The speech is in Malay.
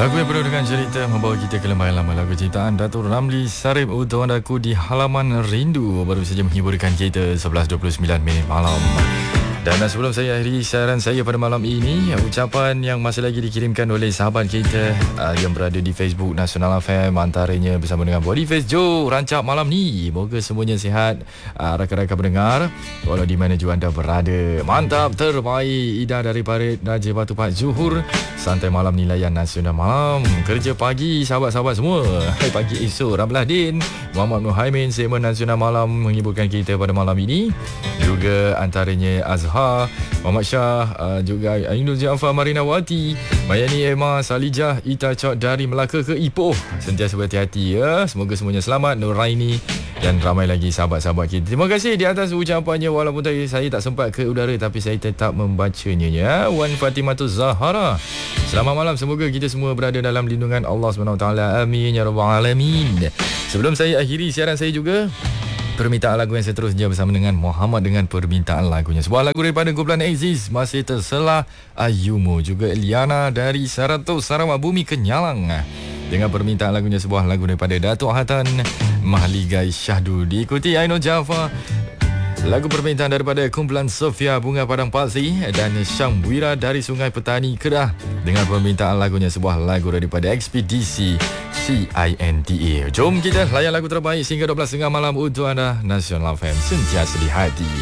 Lagu yang penuh dengan cerita membawa kita ke lembaran lama lagu ciptaan Datuk Ramli Sarip untuk anda di halaman rindu. Baru saja menghiburkan kita 11.29 minit malam. Dan sebelum saya akhiri siaran saya pada malam ini, ucapan yang masih lagi dikirimkan oleh sahabat kita yang berada di Facebook Nasional FM, antaranya bersama dengan Bodyface Joe, rancak malam ni. Moga semuanya sihat, rakan-rakan pendengar walau di mana juga anda berada. Mantap, terbaik. Ida dari Parit Raja Batu Pak Zuhur, santai malam ni layan Nasional Malam. Kerja pagi sahabat-sahabat semua. Hai pagi esok Ramladin, Muhammad Muhaimin, segmen Nasional Malam menghiburkan kita pada malam ini. Juga antaranya Azhar, Muhammad Shah, juga Ainul Jaafar, Marina Wati, Mayani Emma, Salijah, Ita Cok dari Melaka ke Ipoh. Sentiasa berhati-hati ya. Semoga semuanya selamat. Nur Raini dan ramai lagi sahabat-sahabat kita. Terima kasih di atas ucapannya. Walaupun tadi saya tak sempat ke udara, tapi saya tetap membacanya ya. Wan Fatimatul Zahara, selamat malam. Semoga kita semua berada dalam lindungan Allah SWT. Amin ya rabbal alamin. Sebelum saya akhiri siaran saya juga, permintaan lagu yang seterusnya bersama dengan Muhammad dengan permintaan lagunya. Sebuah lagu daripada kumpulan Aziz, Masih Terselah Ayumu. Juga Eliana dari Saratok Sarawak Bumi Kenyalang dengan permintaan lagunya, sebuah lagu daripada Datuk Hatan Mahligai Syahdu. Diikuti Ainul Jaafar, lagu permintaan daripada kumpulan Sofia Bunga Padang Palsi, dan Syam Wira dari Sungai Petani Kedah dengan permintaan lagunya, sebuah lagu daripada Ekspedisi CINTA. Jom kita layan lagu terbaik sehingga 12.30 malam untuk anda. Nasional FM, sentiasa di hati.